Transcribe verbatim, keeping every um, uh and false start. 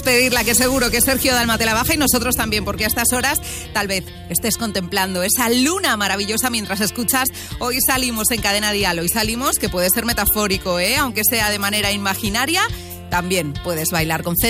Pedirla, que seguro que Sergio Dalma te la baja y nosotros también, porque a estas horas tal vez estés contemplando esa luna maravillosa mientras escuchas Hoy Salimos en Cadena Dial. Hoy salimos, que puede ser metafórico, ¿eh? Aunque sea de manera imaginaria, también puedes bailar con